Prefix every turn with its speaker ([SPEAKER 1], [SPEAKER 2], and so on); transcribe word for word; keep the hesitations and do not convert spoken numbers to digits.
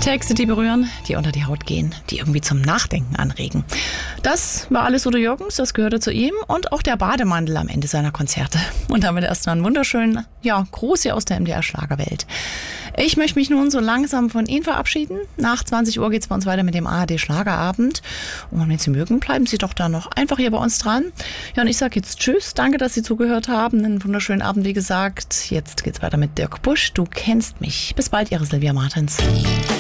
[SPEAKER 1] Texte, die berühren, die unter die Haut gehen, die irgendwie zum Nachdenken anregen. Das war alles Udo Jürgens, das gehörte zu ihm und auch der Bademantel am Ende seiner Konzerte. Und damit erstmal einen wunderschönen, ja, Gruß hier aus der M D R-Schlagerwelt. Ich möchte mich nun so langsam von Ihnen verabschieden. Nach zwanzig Uhr geht es bei uns weiter mit dem A R D-Schlagerabend. Und wenn Sie mögen, bleiben Sie doch da noch einfach hier bei uns dran. Ja, und ich sage jetzt Tschüss. Danke, dass Sie zugehört haben. Einen wunderschönen Abend, wie gesagt. Jetzt geht's weiter mit Dirk Busch. Du kennst mich. Bis bald, Ihre Silvia Martens.